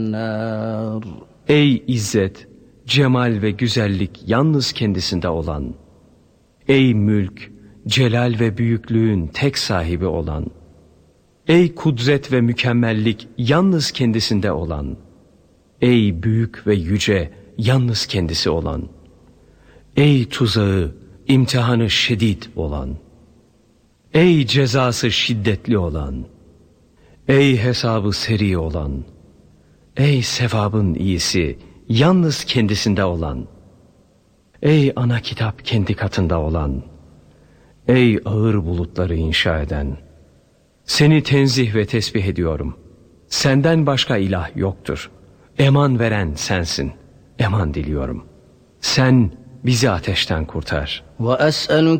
النار. Ey izzet, cemal ve güzellik yalnız kendisinde olan, ey mülk, celal ve büyüklüğün tek sahibi olan, ey kudret ve mükemmellik yalnız kendisinde olan, ey büyük ve yüce yalnız kendisi olan, ey tuzağı, imtihanı şiddet olan, ey cezası şiddetli olan, ey hesabı seri olan, ey sevabın iyisi yalnız kendisinde olan, ey ana kitap kendi katında olan, ey ağır bulutları inşa eden, seni tenzih ve tesbih ediyorum. Senden başka ilah yoktur. Eman veren sensin. Eman diliyorum. Sen bizi ateşten kurtar. وأسألك